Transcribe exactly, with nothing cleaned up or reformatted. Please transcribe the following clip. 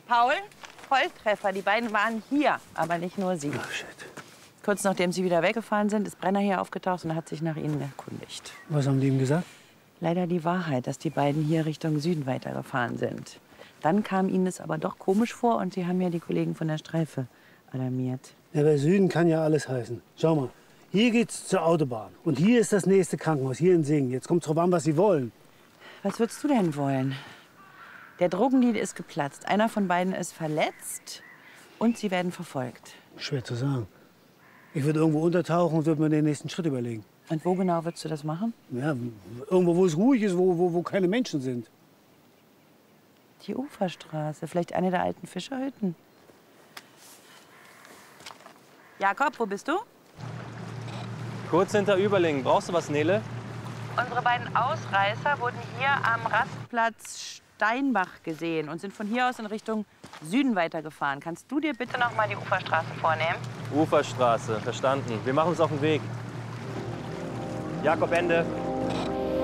Paul, Volltreffer. Die beiden waren hier, aber nicht nur sie. Oh, shit. Kurz nachdem sie wieder weggefahren sind, ist Brenner hier aufgetaucht und hat sich nach ihnen erkundigt. Was haben die ihm gesagt? Leider die Wahrheit, dass die beiden hier Richtung Süden weitergefahren sind. Dann kam ihnen es aber doch komisch vor und sie haben ja die Kollegen von der Streife alarmiert. Ja, bei Süden kann ja alles heißen. Schau mal, hier geht's zur Autobahn. Und hier ist das nächste Krankenhaus, hier in Singen. Jetzt kommt's drauf an, was Sie wollen. Was würdest du denn wollen? Der Drogendeal ist geplatzt. Einer von beiden ist verletzt und sie werden verfolgt. Schwer zu sagen. Ich würde irgendwo untertauchen und würde mir den nächsten Schritt überlegen. Und wo genau würdest du das machen? Ja, irgendwo, wo es ruhig ist, wo, wo, wo keine Menschen sind. Die Uferstraße, vielleicht eine der alten Fischerhütten. Jakob, wo bist du? Kurz hinter Überlingen. Brauchst du was, Nele? Unsere beiden Ausreißer wurden hier am Rastplatz Steinbach gesehen und sind von hier aus in Richtung Süden weitergefahren. Kannst du dir bitte noch mal die Uferstraße vornehmen? Uferstraße, verstanden. Wir machen uns auf den Weg. Jakob, Ende.